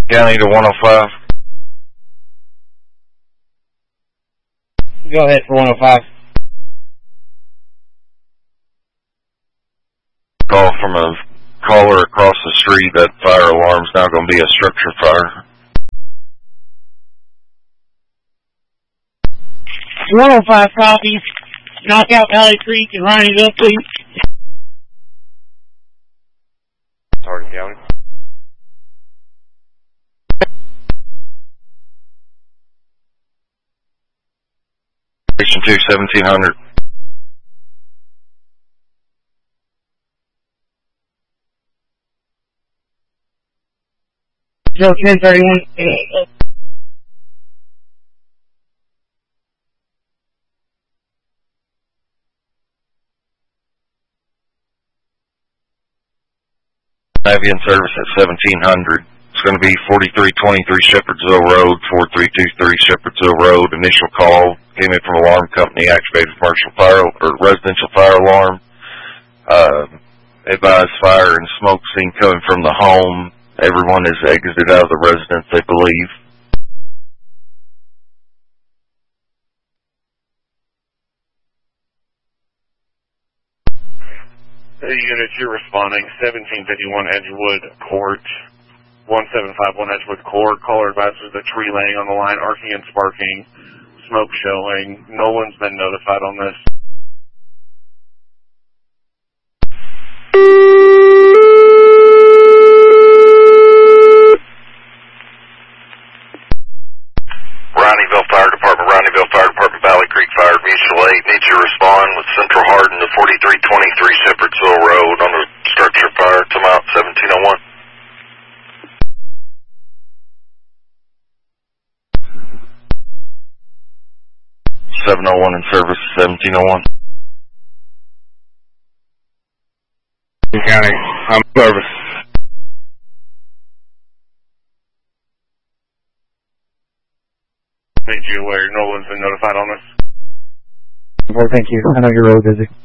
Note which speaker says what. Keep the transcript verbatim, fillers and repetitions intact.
Speaker 1: County to one oh five.
Speaker 2: Go ahead for one oh five.
Speaker 1: Call from a caller across the street. That fire alarm's now going to be a structure fire.
Speaker 2: one oh five copies. Knock out Valley Creek and Ronnieville, please.
Speaker 1: Hardin County. Station two, seventeen hundred.
Speaker 2: Joe ten thirty-one.
Speaker 1: Navy in service at seventeen hundred. It's going to be forty-three twenty-three Shepherdsville Road, four three two three Shepherdsville Road. Initial call came in from alarm company, activated commercial fire or residential fire alarm. Uh, advised fire and smoke seen coming from the home. Everyone has exited out of the residence, they believe.
Speaker 3: The unit, you're responding, seventeen fifty-one Edgewood Court, one seven five one Edgewood Court. Caller advises the tree laying on the line, arcing and sparking, smoke showing. No one's been notified on this.
Speaker 1: Ronnieville Fire Department, Ronnieville Fire Department, Valley Creek Fire, Mutual Aid. Need you to respond with Central Hardin to forty-three twenty-three Shepherdsville Road on a structure fire. Come out seventeen oh one. seven oh one in service, seventeen oh one.
Speaker 4: County, I'm in service.
Speaker 3: Made you aware, no one's been notified on this.
Speaker 2: Well, thank you. I know you're really busy.